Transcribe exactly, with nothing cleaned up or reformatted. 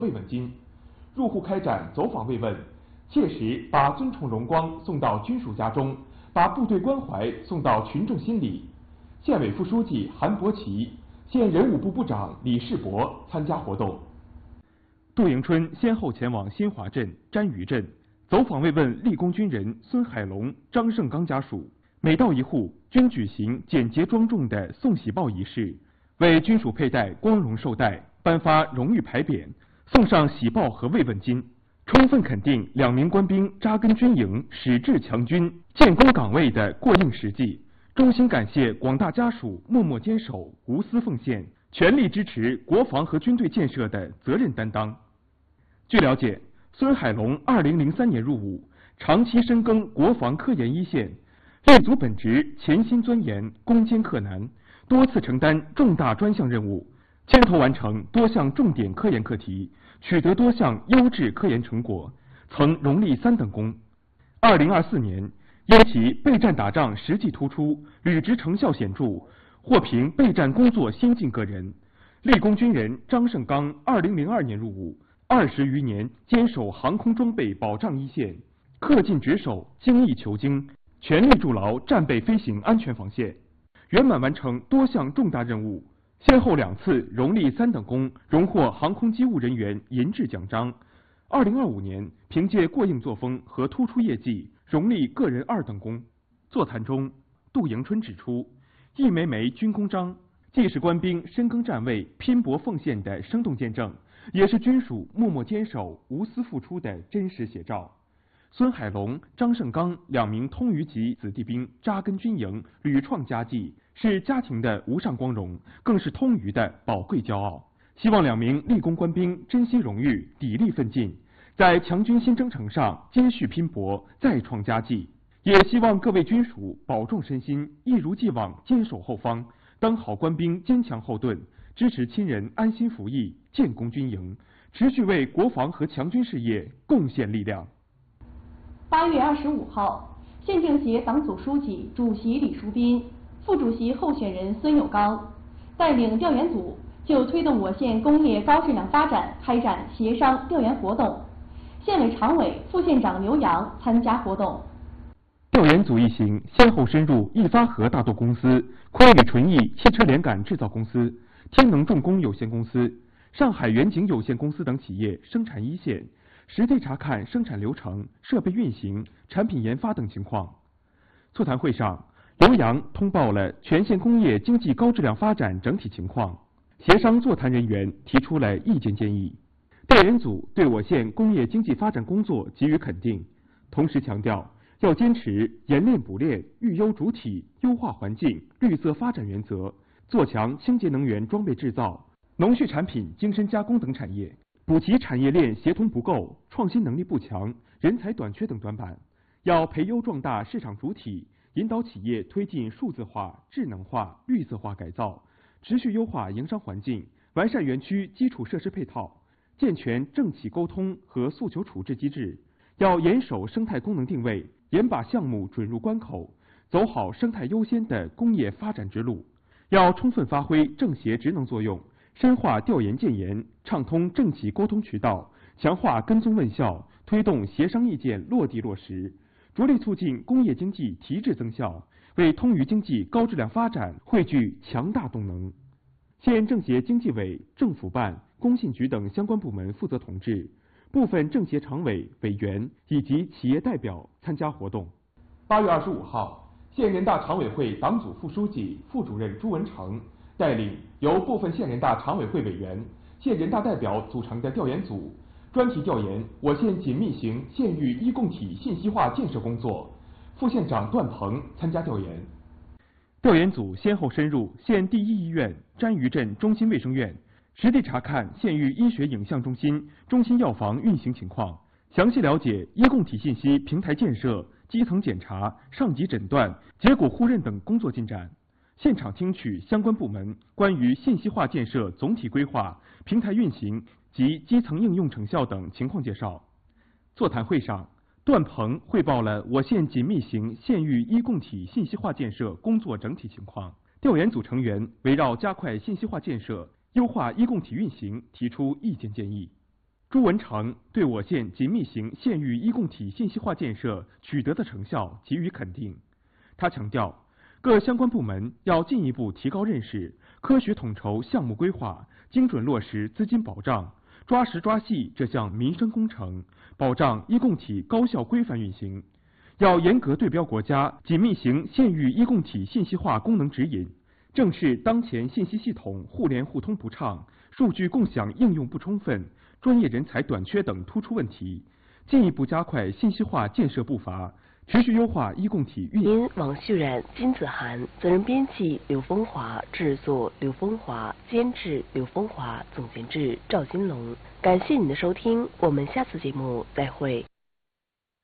慰问金，入户开展走访慰问，切实把尊崇荣光送到军属家中，把部队关怀送到群众心里。县委副书记韩伯奇、县人武部部长李世博参加活动。杜迎春先后前往新华镇、沾鱼镇走访慰问立功军人孙海龙、张胜刚家属，每到一户，均举行简洁庄重的送喜报仪式，为军属佩戴光荣绶带，颁发荣誉牌匾，送上喜报和慰问金，充分肯定两名官兵扎根军营、矢志强军、建功岗位的过硬实际，衷心感谢广大家属默默坚守、无私奉献、全力支持国防和军队建设的责任担当。据了解，孙海龙二零零三年入伍，长期深耕国防科研一线，立足本职，潜心钻研，攻坚克难，多次承担重大专项任务，牵头完成多项重点科研课题，取得多项优质科研成果，曾荣立三等功。二零二四年，因其备战打仗实际突出，履职成效显著，获评备战工作先进个人。立功军人张胜刚二零零二年入伍，二十余年坚守航空装备保障一线，恪尽职守，精益求精，全力筑牢战备飞行安全防线，圆满完成多项重大任务，先后两次荣立三等功，荣获航空机务人员银质奖章。二零二五年，凭借过硬作风和突出业绩，荣立个人二等功。座谈中，杜迎春指出，一枚枚军功章既是官兵深耕战位、拼搏奉献的生动见证，也是军属默默坚守、无私付出的真实写照。孙海龙、张胜刚两名通渝籍子弟兵扎根军营，屡创佳绩，是家庭的无上光荣，更是通渝的宝贵骄傲。希望两名立功官兵珍惜荣誉，砥砺奋进，在强军新征程上继续拼搏，再创佳绩。也希望各位军属保重身心，一如既往坚守后方，当好官兵坚强后盾，支持亲人安心服役，建功军营，持续为国防和强军事业贡献力量。 八月二十五号，县政协党组书记、主席李书斌、副主席候选人孙友刚带领调研组就推动我县工业高质量发展开展协商调研活动。县委常委、副县长刘洋参加活动。 调研组一行先后深入易发河大豆公司、昆宇纯益汽车连杆制造公司、天能重工有限公司、上海远景有限公司等企业生产一线，实地查看生产流程、设备运行、产品研发等情况。座谈会上，刘洋通报了全县工业经济高质量发展整体情况，协商座谈人员提出了意见建议。调研组对我县工业经济发展工作给予肯定，同时强调要坚持研炼补炼、育优主体、优化环境、绿色发展原则，做强清洁能源装备制造、农畜产品精深加工等产业，补齐产业链协同不够、创新能力不强、人才短缺等短板。要培优壮大市场主体，引导企业推进数字化、智能化、绿色化改造，持续优化营商环境，完善园区基础设施配套，健全政企沟通和诉求处置机制。要严守生态功能定位，严把项目准入关口，走好生态优先的工业发展之路。要充分发挥政协职能作用，深化调研建言，畅通政企沟通渠道，强化跟踪问效，推动协商意见落地落实，着力促进工业经济提质增效，为通渝经济高质量发展汇聚强大动能。县政协经纪委、政府办、工信局等相关部门负责同志、部分政协常委、委员以及企业代表参加活动。八月二十五号，县人大常委会党组副书记、副主任朱文成带领由部分县人大常委会委员、县人大代表组成的调研组，专题调研我县紧密型县域一共体信息化建设工作。副县长段鹏参加调研。调研组先后深入县第一医院、沾鱼镇中心卫生院，实地查看县域医学影像中心、中心药房运行情况，详细了解一共体信息平台建设、基层检查、上级诊断、结果互认等工作进展，现场听取相关部门关于信息化建设总体规划、平台运行及基层应用成效等情况介绍。座谈会上，段鹏汇报了我县紧密型县域一共体信息化建设工作整体情况。调研组成员围绕加快信息化建设、优化一共体运行提出意见建议。 朱文长对我县紧密型县域一共体信息化建设取得的成效给予肯定。他强调，各相关部门要进一步提高认识，科学统筹项目规划，精准落实资金保障，抓实抓细这项民生工程，保障一共体高效规范运行。要严格对标国家紧密型县域一共体信息化功能指引，正视当前信息系统互联互通不畅、数据共享应用不充分、专业人才短缺等突出问题，进一步加快信息化建设步伐，持续优化一共体运。 因王旭然、金子涵，责任编辑刘风华，制作刘风华，监制刘风华，总监制赵金龙。感谢您的收听，我们下次节目再会。